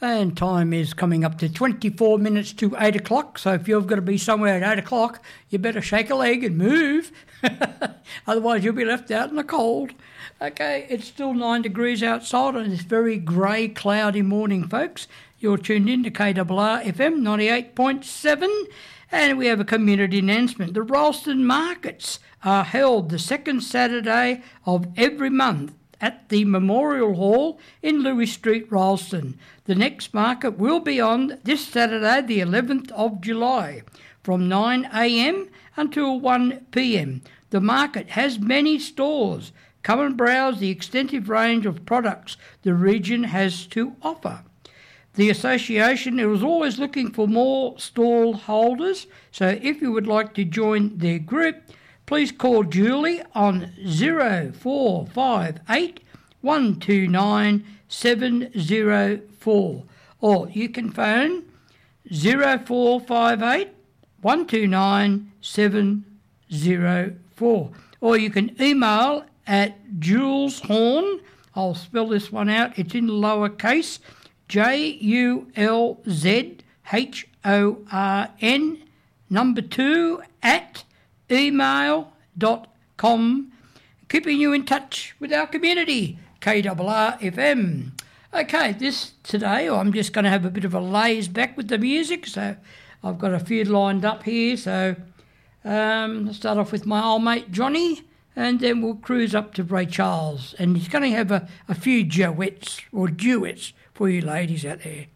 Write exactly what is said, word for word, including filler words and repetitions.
And time is coming up to twenty-four minutes to eight o'clock, so if you've got to be somewhere at eight o'clock, you better shake a leg and move. Otherwise you'll be left out in the cold. Okay, it's still nine degrees outside on this very grey, cloudy morning, folks. You're tuned in to K R R F M ninety-eight point seven, and we have a community announcement. The Ralston Markets are held the second Saturday of every month at the Memorial Hall in Lewis Street, Ralston. The next market will be on this Saturday, the eleventh of July, from nine a m until one p m. The market has many stores. Come and browse the extensive range of products the region has to offer. The association is always looking for more stall holders, so if you would like to join their group, please call Julie on zero four five eight, one two nine, seven zero four, or you can phone zero four five eight, one two nine, seven zero four, or you can email at Jules Horn. I'll spell this one out. It's in lowercase, J U L Z H O R N, number two, at email dot com, keeping you in touch with our community, K R R F M. Okay, this today, I'm just going to have a bit of a laze back with the music, so I've got a few lined up here, so um, I'll start off with my old mate Johnny, and then we'll cruise up to Ray Charles, and he's going to have a, a few duets, or duets, for you ladies out there.